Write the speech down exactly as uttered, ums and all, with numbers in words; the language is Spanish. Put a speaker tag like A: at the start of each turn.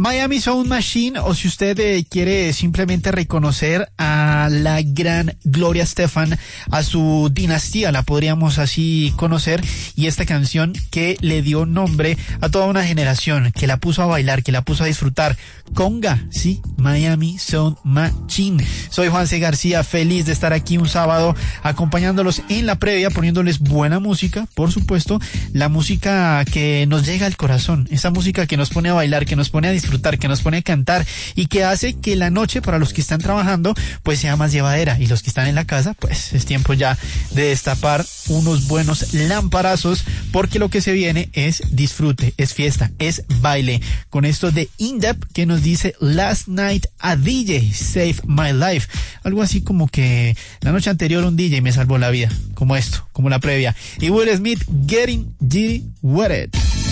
A: Miami Sound Machine, o si usted eh, quiere simplemente reconocer a la gran Gloria Estefan, a su dinastía, la podríamos así conocer, y esta canción que le dio nombre a toda una generación, que la puso a bailar, que la puso a disfrutar. Conga, sí, Miami Sound Machine. Soy Juanse García, feliz de estar aquí un sábado acompañándolos en la previa, poniéndoles buena música, por supuesto, la música que nos llega al corazón, esa música que nos pone a bailar, que nos pone a disfrutar, que nos pone a cantar y que hace que la noche para los que están trabajando pues sea más llevadera, y los que están en la casa pues es tiempo ya de destapar unos buenos lamparazos, porque lo que se viene es disfrute, es fiesta, es baile, con esto de In-Depth que nos dice Last Night a D J Save My Life, algo así como que la noche anterior un D J me salvó la vida, como esto, como la previa. Y Will Smith, Getting Jitty With It.